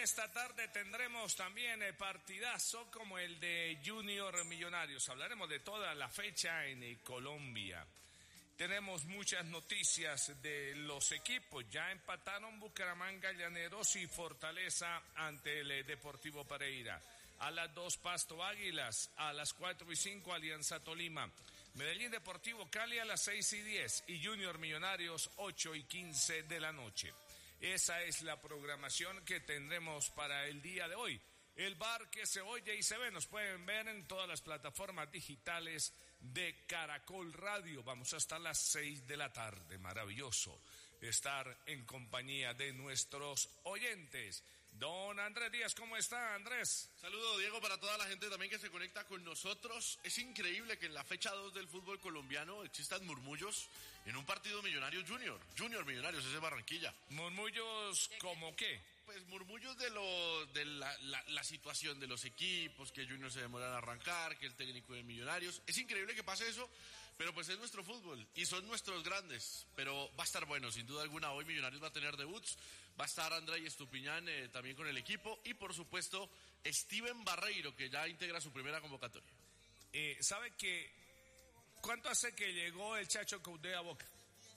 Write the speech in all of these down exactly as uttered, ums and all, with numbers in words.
esta tarde tendremos también el partidazo como el de Junior Millonarios. Hablaremos de toda la fecha en Colombia. Tenemos muchas noticias de los equipos. Ya empataron Bucaramanga, Llaneros y Fortaleza ante el Deportivo Pereira. A las dos Pasto Águilas, a las cuatro y cinco Alianza Tolima. Medellín Deportivo Cali a las seis y diez y Junior Millonarios ocho y quince de la noche. Esa es la programación que tendremos para el día de hoy. El bar que se oye y se ve nos pueden ver en todas las plataformas digitales de Caracol Radio. Vamos hasta las seis de la tarde. Maravilloso estar en compañía de nuestros oyentes. Don Andrés Díaz, ¿cómo está, Andrés? Saludo, Diego, para toda la gente también que se conecta con nosotros. Es increíble que en la fecha dos del fútbol colombiano existan murmullos en un partido Millonarios Junior. Junior Millonarios, ese es Barranquilla. ¿Murmullos como qué? Pues murmullos de lo de la, la, la situación de los equipos, que Junior se demora en arrancar, que el técnico de Millonarios. Es increíble que pase eso, pero pues es nuestro fútbol y son nuestros grandes. Pero va a estar bueno, sin duda alguna. Hoy Millonarios va a tener debuts. Va a estar André Estupiñán eh, también con el equipo. Y por supuesto, Steven Barreiro, que ya integra su primera convocatoria. Eh, ¿Sabe que cuánto hace que llegó el Chacho Coudet a Boca?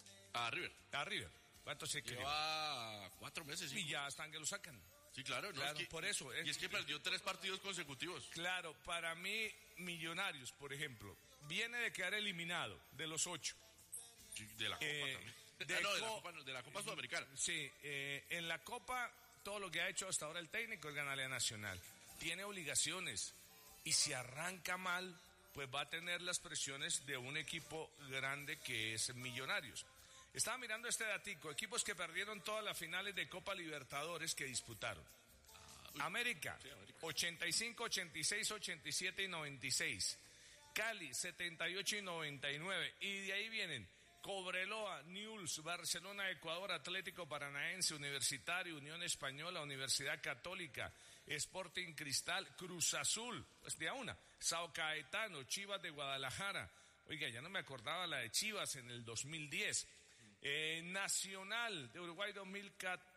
A River. A River. ¿Cuánto se que lleva? Cuatro meses. Y ya están que lo sacan. Sí, claro. Claro, no, es que, por eso. Y es que perdió tres partidos consecutivos. Claro, para mí, Millonarios, por ejemplo, viene de quedar eliminado de los ocho. Sí, de la Copa eh, también. De, ah, no, de, co- la Copa, de la Copa Sudamericana. Sí, eh, en la Copa, todo lo que ha hecho hasta ahora el técnico es ganarle a Nacional. Tiene obligaciones. Y si arranca mal, pues va a tener las presiones de un equipo grande que es Millonarios. Estaba mirando este datico, equipos que perdieron todas las finales de Copa Libertadores que disputaron. Ah, uy, América, sí, América, ochenta y cinco, ochenta y seis, ochenta y siete y noventa y seis. Cali, setenta y ocho y noventa y nueve. Y de ahí vienen Cobreloa, Newell's, Barcelona, Ecuador, Atlético Paranaense, Universitario, Unión Española, Universidad Católica, Sporting Cristal, Cruz Azul, pues de a una, Sao Caetano, Chivas de Guadalajara. Oiga, ya no me acordaba la de Chivas en el dos mil diez. Eh, Nacional de Uruguay dos mil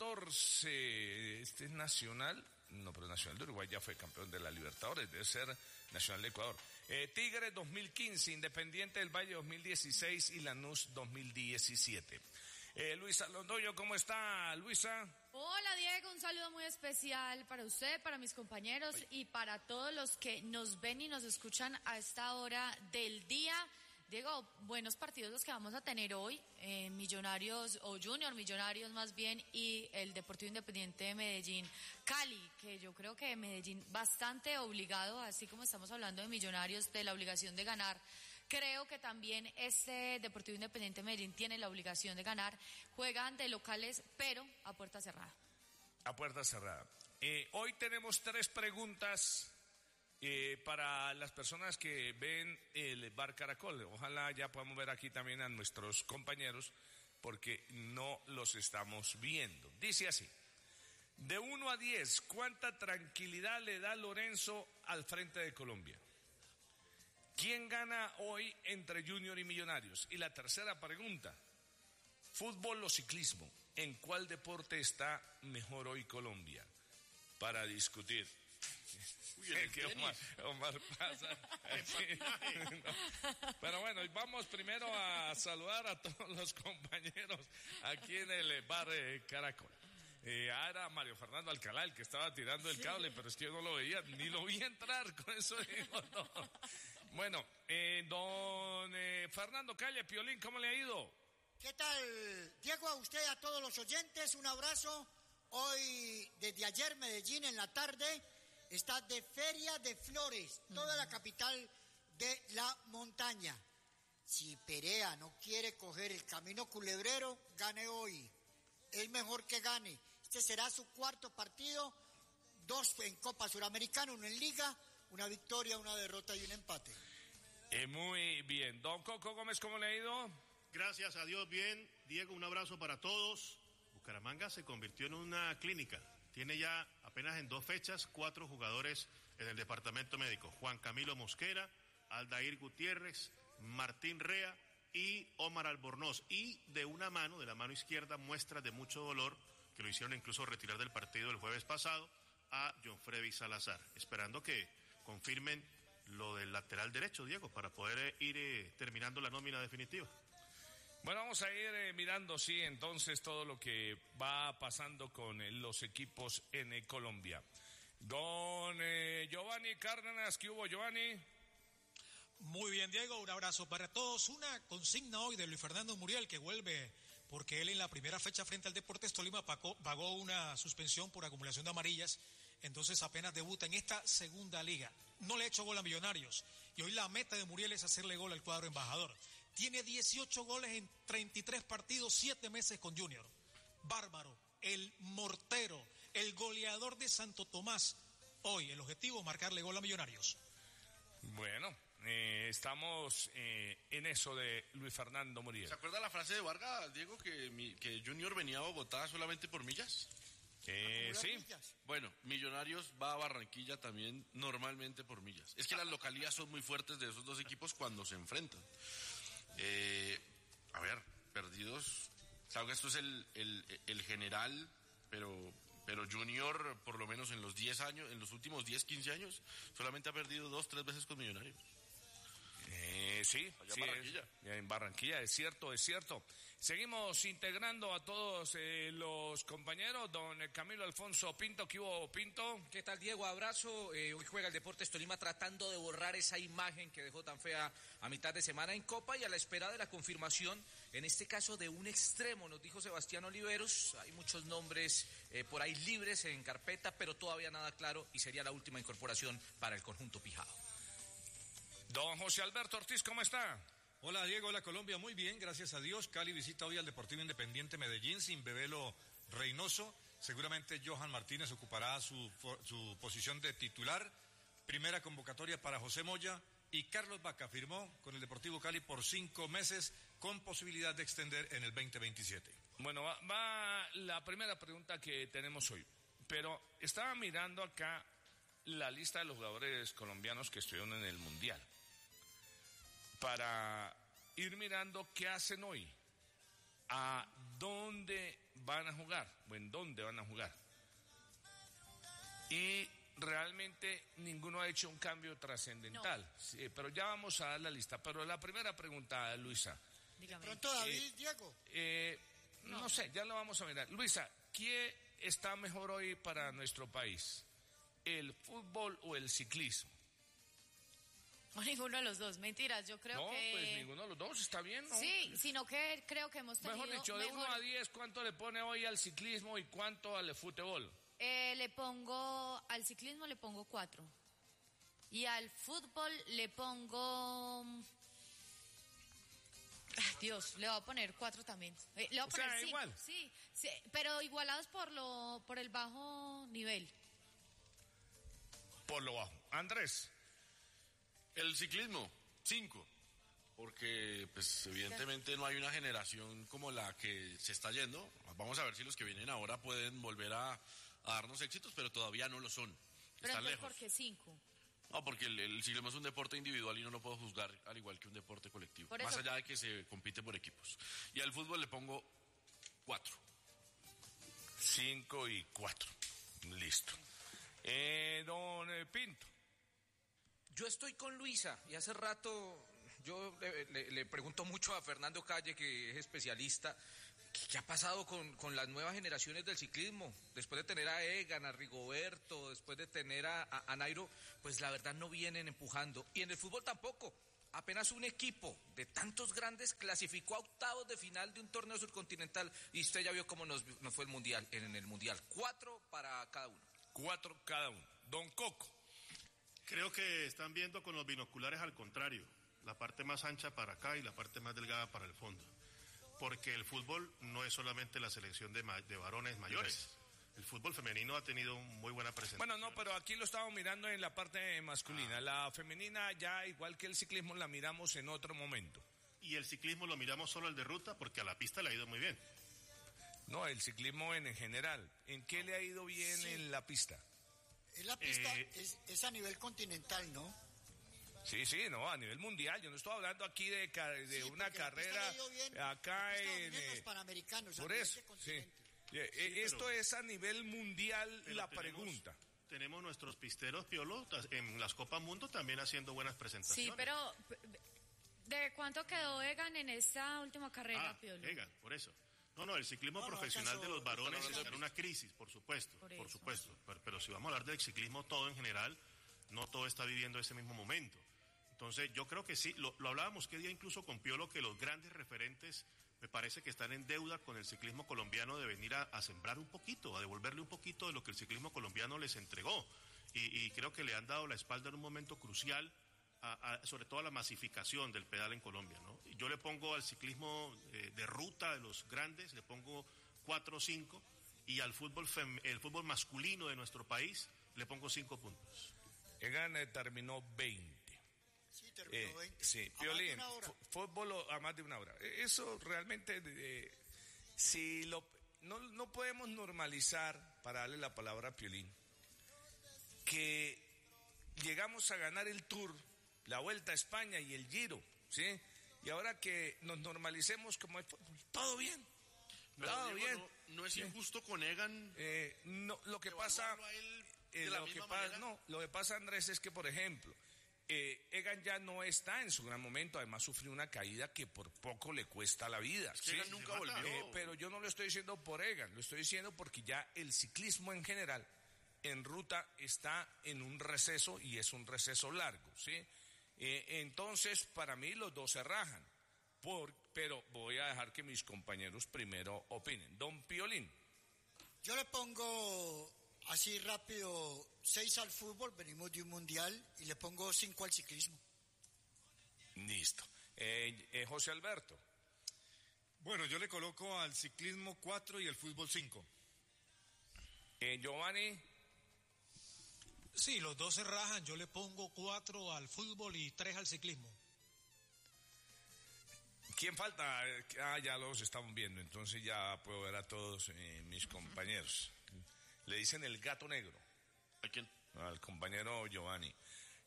catorce. ¿Este es Nacional? No, pero Nacional de Uruguay ya fue campeón de la Libertadores, debe ser Nacional de Ecuador. Eh, Tigre dos mil quince, Independiente del Valle dos mil dieciséis y Lanús dos mil diecisiete. Eh, Luisa Londoño, ¿cómo está, Luisa? Hola, Diego, un saludo muy especial para usted, para mis compañeros Ay. y para todos los que nos ven y nos escuchan a esta hora del día. Diego, buenos partidos los que vamos a tener hoy, eh, Millonarios o Junior Millonarios más bien, y el Deportivo Independiente de Medellín, Cali, que yo creo que Medellín bastante obligado, así como estamos hablando de Millonarios, de la obligación de ganar. Creo que también este Deportivo Independiente de Medellín tiene la obligación de ganar. Juegan de locales, pero a puerta cerrada. A puerta cerrada. Eh, hoy tenemos tres preguntas eh, para las personas que ven el Bar Caracol. Ojalá ya podamos ver aquí también a nuestros compañeros, porque no los estamos viendo. Dice así: de uno a diez, ¿cuánta tranquilidad le da Lorenzo al frente de Colombia? ¿Quién gana hoy entre Junior y Millonarios? Y la tercera pregunta: ¿fútbol o ciclismo? ¿En cuál deporte está mejor hoy Colombia? Para discutir. Uy, el que Omar, Omar pasa. Sí, no. Pero bueno, vamos primero a saludar a todos los compañeros aquí en el bar eh, Caracol. Eh, era Mario Fernando Alcalá el que estaba tirando el cable, pero es que yo no lo veía, ni lo vi entrar, con eso digo no. Bueno, eh, don eh, Fernando Calle, Piolín, ¿cómo le ha ido? ¿Qué tal, Diego? A usted, a todos los oyentes, un abrazo. Hoy, desde ayer, Medellín, en la tarde, está de Feria de Flores, toda la capital de la montaña. Si Perea no quiere coger el camino culebrero, gane hoy. Es mejor que gane. Este será su cuarto partido, dos en Copa Suramericana, uno en Liga, una victoria, una derrota y un empate. Eh, muy bien. Don Coco Gómez, ¿cómo le ha ido? Gracias a Dios, bien. Diego, un abrazo para todos. Bucaramanga se convirtió en una clínica. Tiene ya apenas en dos fechas cuatro jugadores en el departamento médico. Juan Camilo Mosquera, Aldair Gutiérrez, Martín Rea y Omar Albornoz. Y de una mano, de la mano izquierda, muestras de mucho dolor que lo hicieron incluso retirar del partido el jueves pasado, a John Freddy Salazar, esperando que confirmen lo del lateral derecho, Diego, para poder ir eh, terminando la nómina definitiva. Bueno, vamos a ir eh, mirando, sí, entonces todo lo que va pasando con eh, los equipos en eh, Colombia. Don eh, Giovanni Cárdenas, ¿qué hubo, Giovanni? Muy bien, Diego, un abrazo para todos. Una consigna hoy de Luis Fernando Muriel, que vuelve porque él en la primera fecha frente al Deportes Tolima pagó, pagó una suspensión por acumulación de amarillas, entonces apenas debuta en esta segunda liga. No le ha hecho gol a Millonarios y hoy la meta de Muriel es hacerle gol al cuadro embajador. Tiene dieciocho goles en treinta y tres partidos, siete meses con Junior. Bárbaro, el mortero, el goleador de Santo Tomás. Hoy el objetivo es marcarle gol a Millonarios. Bueno, eh, estamos eh, en eso de Luis Fernando Muriel. ¿Se acuerda la frase de Vargas, Diego, que, mi, que Junior venía a Bogotá solamente por millas? Eh, sí. Millas. Bueno, Millonarios va a Barranquilla también normalmente por millas. Es que las localías son muy fuertes de esos dos equipos cuando se enfrentan. Eh, a ver, perdidos. Claro que esto es el, el, el general, pero, pero Junior, por lo menos en los diez años, en los últimos diez, quince años, solamente ha perdido dos, tres veces con Millonarios. Eh, sí, Allá sí, en Barranquilla. es- en Barranquilla, es cierto, es cierto. Seguimos integrando a todos eh, los compañeros. Don Camilo Alfonso Pinto, ¿qué hubo, Pinto? ¿Qué tal, Diego? Abrazo. Eh, hoy juega el Deportes Tolima tratando de borrar esa imagen que dejó tan fea a mitad de semana en Copa y a la espera de la confirmación, en este caso de un extremo, nos dijo Sebastián Oliveros. Hay muchos nombres eh, por ahí libres en carpeta, pero todavía nada claro y sería la última incorporación para el conjunto pijao. Don José Alberto Ortiz, ¿cómo está? Hola Diego, hola Colombia, muy bien, gracias a Dios. Cali visita hoy al Deportivo Independiente Medellín sin Bebelo Reynoso. Seguramente Johan Martínez ocupará su, su posición de titular. Primera convocatoria para José Moya y Carlos Vaca firmó con el Deportivo Cali por cinco meses con posibilidad de extender en el veinte veintisiete. Bueno, va, va la primera pregunta que tenemos hoy. Pero estaba mirando acá la lista de los jugadores colombianos que estuvieron en el Mundial, para ir mirando qué hacen hoy, a dónde van a jugar, o en dónde van a jugar. Y realmente ninguno ha hecho un cambio trascendental. No. Sí, pero ya vamos a dar la lista. Pero la primera pregunta, Luisa. Dígame. Pronto David, Diego. Eh, no. no sé, ya lo vamos a mirar. Luisa, ¿quién está mejor hoy para nuestro país? ¿El fútbol o el ciclismo? O ninguno de los dos, mentiras, yo creo no, que... pues ninguno de los dos, está bien, ¿no? Sí, sino que creo que hemos tenido... Mejor dicho, de mejor- uno a diez, ¿cuánto le pone hoy al ciclismo y cuánto al fútbol? Eh, le pongo, al ciclismo le pongo cuatro. Y al fútbol le pongo... Ah, Dios, le voy a poner cuatro también. Eh, le voy a O sea, poner cinco. igual. Sí, sí, pero igualados por lo, por el bajo nivel. Por lo bajo. Andrés. El ciclismo, cinco. Porque, pues, evidentemente no hay una generación como la que se está yendo. Vamos a ver si los que vienen ahora pueden volver a, a darnos éxitos, pero todavía no lo son. Pero Están entonces, lejos. ¿por qué cinco? No, porque el, el ciclismo es un deporte individual y no lo puedo juzgar al igual que un deporte colectivo. Por Más eso- allá de que se compite por equipos. Y al fútbol le pongo cuatro. Cinco y cuatro. Listo. Eh, don eh, Pinto. Yo estoy con Luisa y hace rato yo le, le- le pregunto mucho a Fernando Calle, que es especialista, ¿qué, qué ha pasado con, con las nuevas generaciones del ciclismo? Después de tener a Egan, a Rigoberto, después de tener a, a, a Nairo, pues la verdad no vienen empujando. Y en el fútbol tampoco. Apenas un equipo de tantos grandes clasificó a octavos de final de un torneo surcontinental y usted ya vio cómo nos, nos fue el mundial, en el mundial. Cuatro para cada uno. Cuatro cada uno. Don Coco. Creo que están viendo con los binoculares al contrario, la parte más ancha para acá y la parte más delgada para el fondo. Porque el fútbol no es solamente la selección de, ma- de varones mayores. El fútbol femenino ha tenido muy buena presentación. Bueno, no, pero aquí lo estamos mirando en la parte masculina. La femenina ya, igual que el ciclismo, la miramos en otro momento. Y el ciclismo lo miramos solo al de ruta porque a la pista le ha ido muy bien. No, el ciclismo en general. ¿En qué le ha ido bien Sí. en la pista? Es la pista, Eh, es, es a nivel continental, ¿no? Sí, sí, no, a nivel mundial. Yo no estoy hablando aquí de, ca- de Sí, una porque la pista carrera le ha ido bien, acá la pista en... domina en los eh, Panamericanos, a por nivel eso, de sí. continente. Eh, Sí, pero- Esto es a nivel mundial pero la tenemos- pregunta. Tenemos nuestros pisteros, Piolo, en las Copas Mundo también haciendo buenas presentaciones. Sí, pero ¿de cuánto quedó Egan en esta última carrera, Ah, Piolo? Egan, por eso. No, no, el ciclismo No, no, profesional acaso- de los varones Están está en hablando- una crisis, por supuesto, Por por, eso. supuesto. Pero, pero si vamos a hablar del ciclismo todo en general, no todo está viviendo ese mismo momento. Entonces, yo creo que sí, lo, lo hablábamos que día incluso con Piolo, que los grandes referentes me parece que están en deuda con el ciclismo colombiano de venir a, a sembrar un poquito, a devolverle un poquito de lo que el ciclismo colombiano les entregó. Y, y creo que le han dado la espalda en un momento crucial, a, a, sobre todo a la masificación del pedal en Colombia, ¿no? Yo le pongo al ciclismo eh, de ruta de los grandes, le pongo cuatro o cinco, y al fútbol, fem, el fútbol masculino de nuestro país le pongo cinco puntos. Egan eh, terminó veinte. Sí, terminó Eh, veinte. sí, A más de Piolín, una hora. fu- fútbol o- a más de una hora. Eh, Eso realmente, eh, si lo, no, no podemos normalizar, para darle la palabra a Piolín, que llegamos a ganar el Tour, la Vuelta a España y el Giro, ¿sí? Y ahora que nos normalicemos como el fútbol, todo bien, Pero, todo Diego, bien. no, no es Sí. injusto con Egan. Eh, no, lo que pasa, evaluarlo a él eh, de la lo que misma pasa, manera. no, lo que pasa, Andrés, es que por ejemplo, eh, Egan ya no está en su gran momento, además sufrió una caída que por poco le cuesta la vida. Es que ¿sí? Egan nunca Se volvió. mata. Eh, pero yo no lo estoy diciendo por Egan, lo estoy diciendo porque ya el ciclismo en general en ruta está en un receso y es un receso largo, ¿sí? Eh, entonces, para mí los dos se rajan, por, pero voy a dejar que mis compañeros primero opinen. Don Piolín. Yo le pongo así rápido seis al fútbol, venimos de un mundial, y le pongo cinco al ciclismo. Listo. Eh, eh, José Alberto. Bueno, yo le coloco al ciclismo cuatro y al fútbol cinco. Eh, Giovanni. Sí, los dos se rajan. Yo le pongo cuatro al fútbol y tres al ciclismo. ¿Quién falta? Eh, Ah, ya los estamos viendo, entonces ya puedo ver a todos eh, mis compañeros. Le dicen el gato negro ¿A quién? al compañero Giovanni.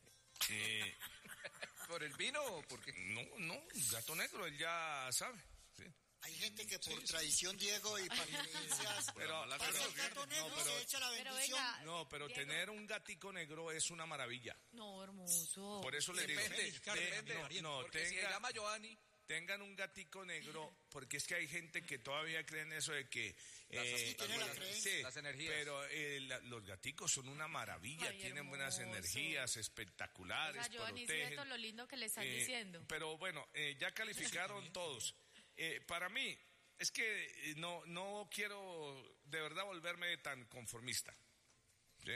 Eh, ¿Por el vino o por qué? no, no, gato negro, él ya sabe. Sí. Hay gente que por tradición, Diego, y parecencias, Pero, mala pasa pero- el gato negro, no, pero- se echa la Pero bendición. venga, no, pero Diego. tener un gatico negro es una maravilla. No, hermoso. Por eso le digo. Depende, te- depende. no, no, Porque si se tenga- llama Giovanni, tengan un gatico negro, porque es que hay gente que todavía cree en eso de que... Las- eh, sí, tiene la bueno, creencia. sí, las energías. pero eh, la- los gaticos son una maravilla, Ay, tienen buenas hermoso. energías O espectaculares, sea, Giovanni, es protegen. cierto lo lindo que le están Eh, diciendo. Pero bueno, eh, ya calificaron todos. Eh, para mí, es que eh, no, no quiero de verdad volverme tan conformista. ¿Sí?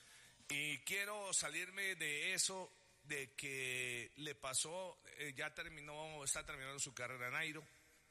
Y quiero salirme de eso de que le pasó, eh, ya terminó, está terminando su carrera Nairo.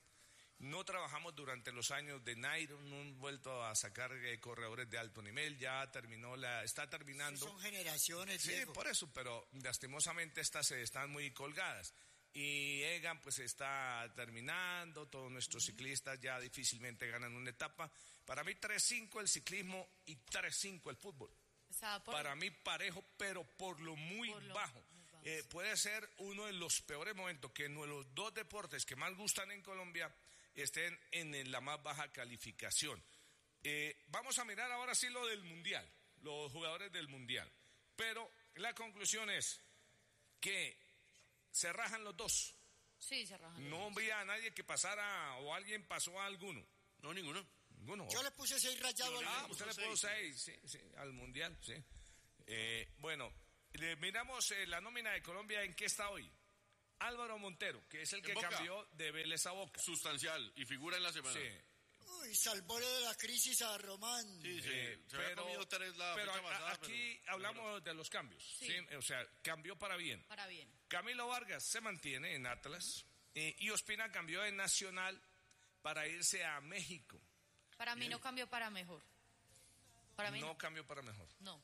No trabajamos durante los años de Nairo, no han vuelto a sacar eh, corredores de alto nivel, ya terminó la, está terminando. Son generaciones, Sí, Diego. por eso, pero lastimosamente estas se están muy colgadas. Y Egan pues está terminando, todos nuestros ciclistas ya difícilmente ganan una etapa. Para mí tres cinco el ciclismo y tres cinco el fútbol. O sea, por- Para mí parejo, pero por lo muy Por lo bajo. muy bajo, Eh, puede ser uno de los peores momentos que no- los dos deportes que más gustan en Colombia estén en la más baja calificación. Eh, vamos a mirar ahora sí lo del Mundial, los jugadores del Mundial. Pero la conclusión es que se rajan los dos. Sí, se rajan. No había nadie que pasara o alguien pasó a alguno. No, ninguno. Ninguno. Yo le puse seis rayados Ah, al usted fútbol. le puso seis, sí, sí, al Mundial, sí. Eh, bueno, le miramos eh, la nómina de Colombia, ¿en qué está hoy? Álvaro Montero, que es el En que Boca. cambió de Vélez a Boca. Sustancial y figura en la semana. Sí. Uy, salvó de la crisis a Román. Sí, sí. Eh, se había comido tres la pero fecha a- pasada, aquí pero- hablamos de los cambios, Sí. ¿sí? O sea, cambió para bien. Para bien. Camilo Vargas se mantiene en Atlas eh, y Ospina cambió de Nacional para irse a México. Para mí no cambió para mejor. Para mí no no. cambió para mejor. no.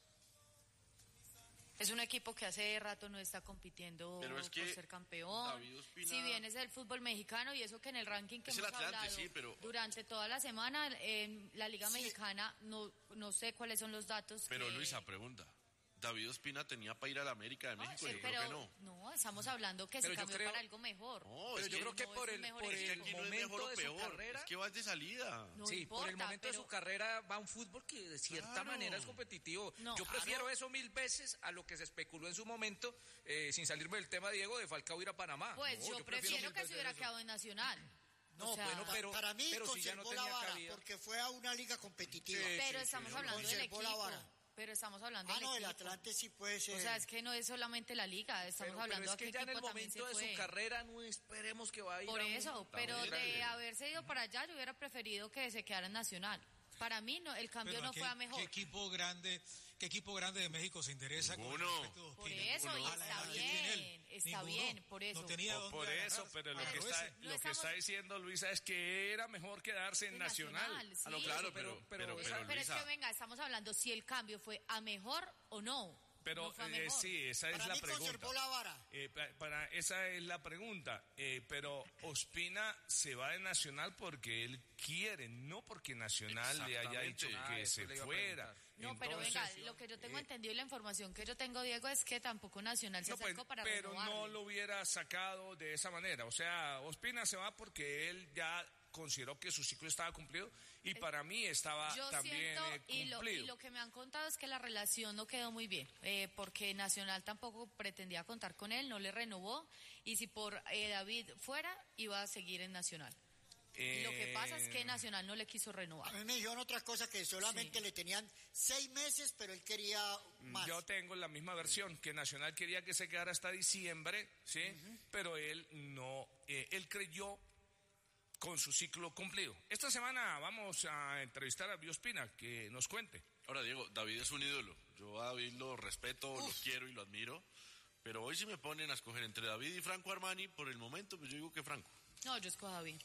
Es un equipo que hace rato no está compitiendo Pero es que por ser campeón. David Ospina- Si bien es del fútbol mexicano y eso que en el ranking que Es el hemos Atlante, hablado sí, pero- durante toda la semana en la Liga Sí. Mexicana, no, no sé cuáles son los datos. Pero que- Luisa, pregunta. David Ospina tenía para ir a la América de México, No, yo eh, creo pero que no. no, estamos hablando que Pero se yo cambió creo- para algo mejor. No, Pero es yo que, creo que no por es el, un mejor por es que el aquí no es momento mejor o de su peor, carrera... es que vas de salida. No sí, importa, por el momento de pero- su carrera va a un fútbol que de cierta Claro. manera es competitivo. No, Yo claro. prefiero eso mil veces a lo que se especuló en su momento, eh, sin salirme del tema, Diego, de Falcao ir a Panamá. Pues No, yo, prefiero mil que se veces hubiera eso. quedado en Nacional. No, O sea, bueno, pero, Para mí pero si ya no conservó la tenía vara cabida. porque fue a una liga competitiva. Sí, pero sí, estamos sí, hablando del conservó la equipo. vara. Pero estamos hablando Ah, del no, el equipo. Atlante sí puede ser. O sea, es que no es solamente la liga, estamos Pero, pero hablando es que de ya qué en el equipo también momento de se su fue. carrera no esperemos que vaya a ir Por a un- eso, pero bien, de grande. haberse ido para allá, yo hubiera preferido que se quedara en Nacional. Para mí, no, el cambio Pero no ¿qué- fue a mejor. ¿Qué equipo grande, qué equipo grande de México se interesa con el Ninguno. respecto de Por Ospina? eso, y A la está edad que tiene él. bien, está Ninguno. bien, por eso. No tenía O dónde por eso, agarrar. pero lo Ah, que pero está, ese- No lo que estamos- está diciendo Luisa es que era mejor quedarse en En Nacional. Nacional, Ah, no, sí. claro, pero- pero, pero pero, esa- pero, Pero es Luisa, que venga, estamos hablando si el cambio fue a mejor o no. Pero No fue a eh, mejor. sí, esa es Para la mí pregunta. conservó la vara. Eh, pa- para esa es la pregunta. Eh, pero Ospina se va de Nacional porque él quiere, no porque Nacional le haya dicho Exactamente. Ah, que eso se le iba a fuera. preguntar. No, pero venga, Entonces, lo que yo tengo eh, entendido y la información que yo tengo, Diego, es que tampoco Nacional se no, pues, acercó para pero renovarle. no lo hubiera sacado de esa manera. O sea, Ospina se va porque él ya consideró que su ciclo estaba cumplido y para mí estaba Yo también siento, eh, y, lo, cumplido. y lo que me han contado es que la relación no quedó muy bien, eh, porque Nacional tampoco pretendía contar con él, no le renovó, y si por eh, David fuera, iba a seguir en Nacional. Y lo que pasa es que Eh, Nacional no le quiso A renovar. mí me dijeron otra cosa que solamente Sí. le tenían seis meses, pero él quería más. Yo tengo la misma versión, que Nacional quería que se quedara hasta diciembre, ¿sí? Pero él no, eh, él creyó con su ciclo cumplido. Esta semana vamos a entrevistar a Biospina, que nos cuente. ahora Diego, David es un ídolo. Yo a David lo respeto, lo quiero y lo admiro. Pero hoy si me ponen a escoger entre David y Franco Armani, por el momento, pues yo digo que Franco. No, yo escojo a David.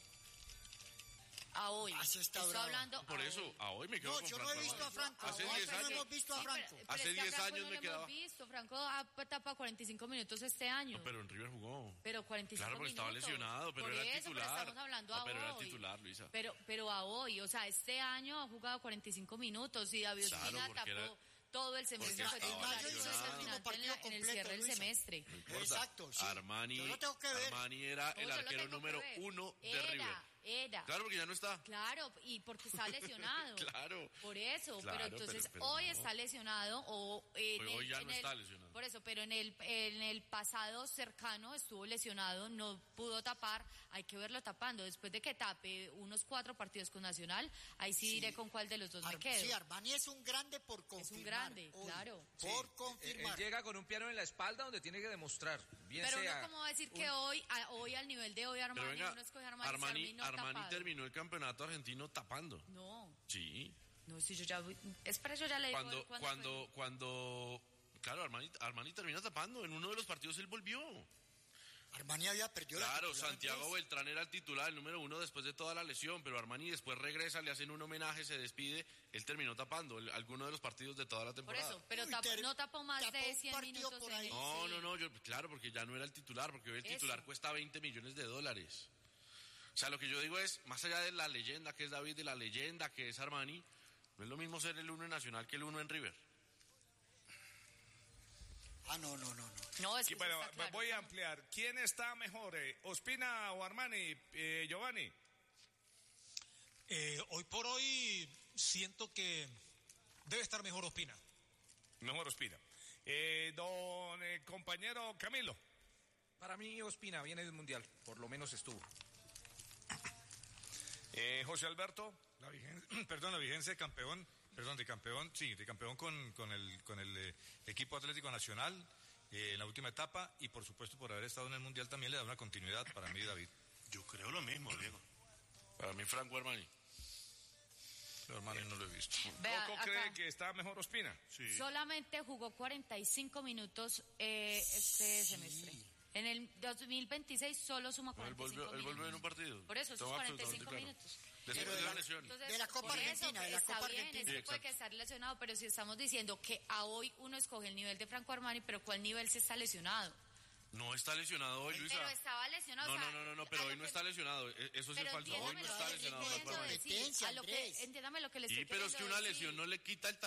A hoy. Así está Estoy bravo. hablando Por a eso, hoy. a hoy me quedo No, con yo Franco no he visto a Armani. Franco. Hace No, diez no años. hemos visto a Sí, pero- Franco. pero Hace es que a diez Franco años no me lo quedaba. hemos visto. Franco ha tapado cuarenta y cinco minutos este año. No, pero en River jugó. Pero cuarenta y cinco Claro, porque estaba minutos. lesionado, pero Por era eso, titular. Pero estamos hablando No, a pero era hoy. titular, Luisa. Pero, pero a hoy, o sea, este año ha jugado cuarenta y cinco minutos y David Claro, Ospina porque tapó era- todo el semestre. porque Fue estaba titular mayo hizo el lesionado. último en, partido la- en el completo, cierre del Luisa. semestre. No importa. Exacto, sí. Armani, Yo lo tengo que ver. Armani era No, el yo lo arquero tengo que número ver. uno de Era, River. Era. Claro, porque ya no está. Claro, y porque está lesionado. Claro. Por eso, Claro, pero entonces pero- pero hoy no. está lesionado o en Hoy- hoy el- ya en no el- está lesionado. Por eso, pero en el en el pasado cercano estuvo lesionado, no pudo tapar, hay que verlo tapando. Después de que tape unos cuatro partidos con Nacional, ahí sí, diré con cuál de los dos Ar- me quedo. Sí, Armani es un grande por confirmar. un grande, hoy. claro. Por Él confirmar. llega con un piano en la espalda donde tiene que demostrar. Bien Pero sea uno cómo va a decir que hoy, a- hoy al nivel de hoy Pero Armani, venga, uno escoge a Armani, Armani, Armani no Armani tapado. terminó el campeonato argentino tapando. No, Sí. no, si yo ya, voy- espera, yo ya le digo Cuando, cuándo cuando, fue. cuando, claro, Armani, Armani termina tapando. En uno de los partidos él volvió. Armani había perdido la Claro, titular, Santiago entonces. Beltrán era el titular, el número uno después de toda la lesión, pero Armani después regresa, le hacen un homenaje, se despide. Él terminó tapando el- alguno de los partidos de toda la Por temporada. eso, pero Uy, tapó- ter- no tapó más tapó de un cien partido minutos por en ahí. el- No, sí. no, no, yo, claro, porque ya no era el titular, porque hoy el Eso. titular cuesta veinte millones de dólares. O sea, lo que yo digo es, más allá de la leyenda que es David, de la leyenda que es Armani, no es lo mismo ser el uno en Nacional que el uno en River. Ah, no, no, no, no. No, es Y que bueno, eso está claro. voy a ampliar. ¿Quién está mejor, eh, Ospina o Armani, eh, Giovanni? Eh, hoy por hoy siento que debe estar mejor Ospina. Mejor Ospina. Eh, don eh, compañero Camilo. Para mí Ospina viene del Mundial, por lo menos estuvo. Eh, José Alberto. La vigencia, perdón, la vigencia de campeón, perdón, de campeón, sí, de campeón con, con el, con el eh, equipo Atlético Nacional eh, en la última etapa y por supuesto por haber estado en el Mundial también le da una continuidad para mí, David. Yo creo lo mismo, Diego. Para mí Franco Armani. Pero Armani no lo he visto. Vea, ¿Coco acá. cree que está mejor Ospina? Sí. Solamente jugó cuarenta y cinco minutos eh, este semestre. En el dos mil veintiséis solo suma Él cuarenta y cinco volvió, él volvió en un minutos. partido. Por eso, esos Estaba cuarenta y cinco absolutamente claro. minutos. Después Pero de la de- lesión. Entonces, De la Copa por eso, Argentina, de la está Copa bien, Argentina. es que Sí, puede exacto. que estar lesionado, pero si estamos diciendo que a hoy uno escoge el nivel de Franco Armani, pero ¿cuál nivel se está lesionado? No está lesionado hoy, Luisa. Pero estaba lesionado. No, o sea, no, no, no, no, pero a hoy lo no que- está lesionado. E- Eso sí es Pero falso. Hoy no entiéndame lo está que lesionado estoy Franco queriendo Armani. decir, Competencia, a lo que- Andrés. entiéndame lo que le estoy Sí, pero es que queriendo una decir. lesión no le quita el